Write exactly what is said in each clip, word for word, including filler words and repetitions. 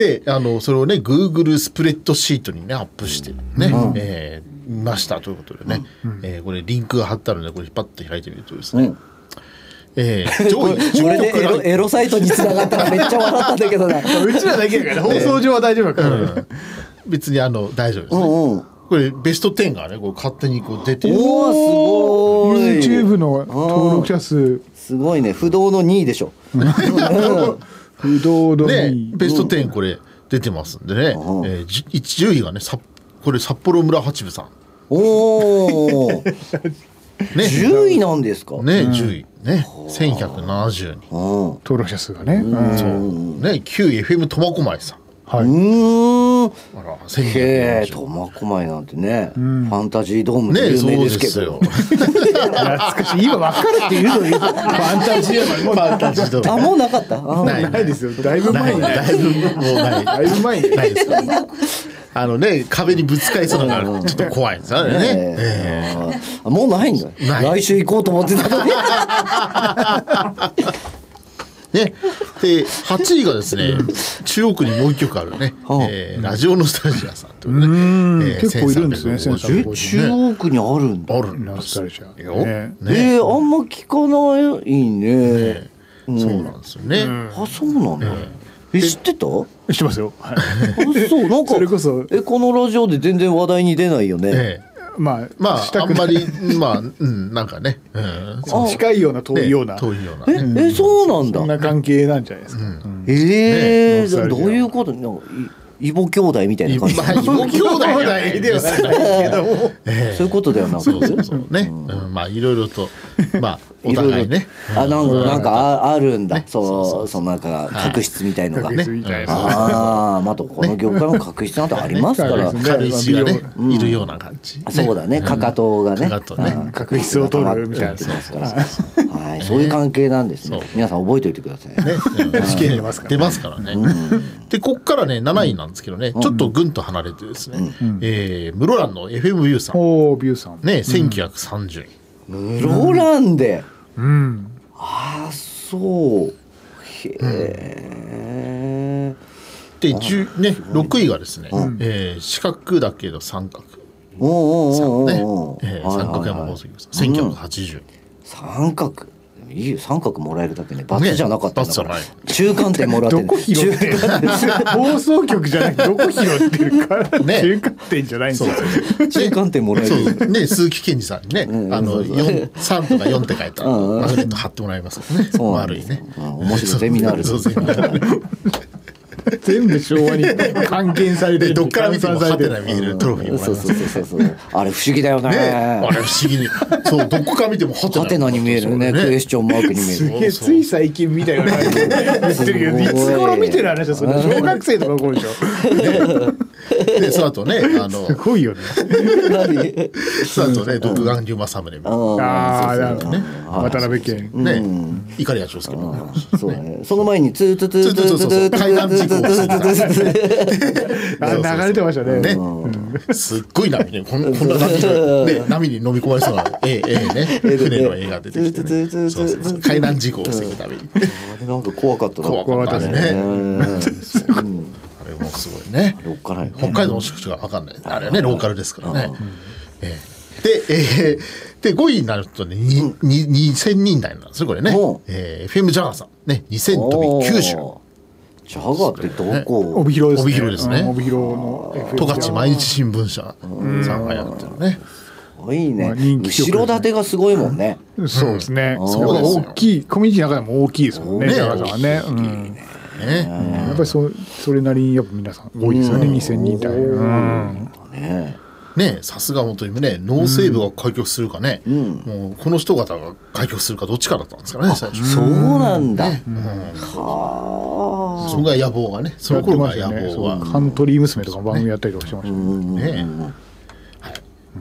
であのそれをね Google スプレッドシートにねアップしてね、うんえー、見ましたということでね、うんえー、これリンクが貼ってあるのでこれパッと開いてみるとですね、うんえー、上位これでエロ、エロサイトに繋がったらめっちゃ笑ったんだけどなうちらだけだから、ね、放送上は大丈夫だから、ねうん、 別にあの大丈夫ですね、うんうんこれベストじゅうがねこう勝手にこう出てる。 おーすごい YouTube の登録者数すごいね。不動のにいでしょ不動のにい、 ね、ベストじゅうこれ出てますんでね、えー、じゅういがねさこれ札幌村八部さんおお、ね、じゅういなんですかね、うん、じゅういねせんひゃくななじゅうにん登録者数がね、 うん、そうねきゅうい エフエム 苫小牧さんはい、うーんあらへえ苫小牧なんてね、うん、ファンタジードームで有名ですけど、 ね、懐かしい今分かるって言うのにファンタジードームあもうなかったあないないですよだいぶ前にだいぶもうないだいぶ前にないですかあのね壁にぶつかりそうなのがちょっと怖いんですよね、 えーえー、もうないんだ来週行こうと思ってたのにね、ではちいがですね中国にもう一曲あるね、えー、ラジオノスタルジアさんというね、 うんえー、結構いるんですね中国にあるんだあるんノスタルジアよ、 ねね、えー、あんま聞かないね、 ねうん、そうなんですよね、うん、 あそうなんだ、ねえ知ってた？ 知ってますよ。はい、 あそうなんかそれこそえこのラジオで全然話題に出ないよね。ええまあまああんまりまあうんなんかね、うん、 近いような遠いような、 ね、遠いような、 ね、ええそうなんだ。 そんな関係なんじゃないですか。うんうん、 ええーね、どういうことなんか異母兄弟みたいな感じ。 異母兄弟ではないけども、 えー、そういうことだよな。 そうそうそうね、うん、まあいろいろとまあお互いね。 あなんかなんかあるんだ。そうそのなんか確執みたいのがね。ああまたこの業界の確執なんてありますから。 軽石がねいるような感じ。 そうだね。かかとがね。 確執を取るみたいな。 はい、そういう関係なんですね。皆さん覚えておいてくださいね。 試験出ますから出ますからね。でこっからねなないなんですけどね、ちょっとぐんと離れてですね、えー、室蘭の エフエム ビューさん、 おービューさんねせんきゅうひゃくさんじゅうにん、 室蘭で、 うん、 ああそうへえ、 うん、でじゅうねろくいがですね、うんえー、四角だけど三角さんね、えー、三角山宝石さんせんきゅうひゃくはちじゅうにん、 三角いいよ三角もらえるだけねバツじゃなかったんだから、 ね、 中間点もらってどこ拾ってる放送局じゃなくてどこ拾ってるか、ね、中間点じゃないんですよ中間点もらえるね鈴木健二さんにね、うん、あのさんとかよんって書いたマグネット貼ってもらいますからね丸いね面白いゼミナールそうゼミナール全部昭和に還元されてどっから見てもハテナ見えるトロフィーもらいます。 そうそうそうそうあれ不思議だよ ね, ねあれ不思議にそうどこから見てもハテナハテナに見えるね、ねクエスチョンマークに見えるすげえつい最近みたいな言ってるけどいつ頃見てる話だそれ小学生とかこうでしょでその後ねあのすごいよね何その後ね独眼龍馬サムネああなるほどね渡辺謙ね怒りや長介のそうねその前にツーツーツーツーツーツー階段事故流れてましたね。 ね、うん、すっごい波ね、こんこんな波が、ね、波に飲み込まれそうな、ええええね、船の絵が出てきて、ね、そうそうそう海難事故を防ぐために。 あれなんか怖かったな。 怖かったね。あれもすごいね。北海道の宿地が分かんない。あれはね、ローカルですからね。ええ、で、えー、でごいになるとね、にせんにん台なんですよこれね。えー、エフエム ジャガーさんね、にせん飛びきゅうじゅう。 ジャガーってどこ？ 帯広ですね。 帯広ですね。 帯広の十勝毎日新聞社さんがやってるね。 すごいね。後ろ盾がすごいもんね。 そうですね。大きいコミュニティの中でも大きいですもんね。ジャガーさんはね。やっぱりそそれなりにやっぱ皆さん多いですよね。にせんにん台。 ね。 ねさすが本当にね農政部が開局するかね、うん、もうこの人方が開局するかどっちかだったんですからね最初。 そうなんだ、ねうん、 はあそれが野望がねその頃が野望は、 ね、カントリー娘とか番組やったりとかしてましたね、 ねはい、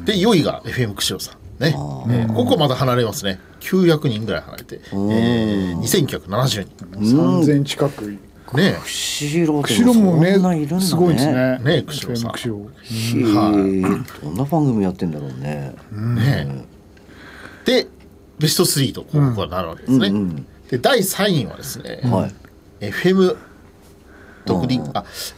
でよいが エフエム 釧路さんね、えー、ここまだ離れますねきゅうひゃくにんぐらい離れて、えー、にせんきゅうひゃくななじゅうにんさんぜん近くね釧路でもそんないるんだね。 すごいですね。 ね釧路さん。 はい。どんな番組やってんだろうね。 ね。でベストスリーとここはなるわけですね。でだいさんいはですね。エフエム独立、あ